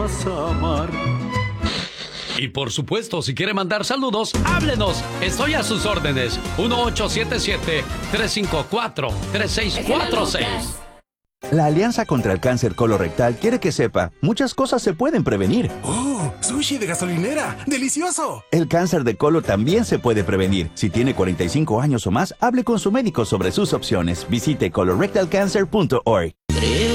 vas a amar. Y por supuesto, si quiere mandar saludos, háblenos. Estoy a sus órdenes. 1877-354-3646. La Alianza contra el Cáncer Colorectal quiere que sepa, muchas cosas se pueden prevenir. ¡Oh! ¡Sushi de gasolinera! ¡Delicioso! El cáncer de colon también se puede prevenir. Si tiene 45 años o más, hable con su médico sobre sus opciones. Visite colorectalcancer.org. Creo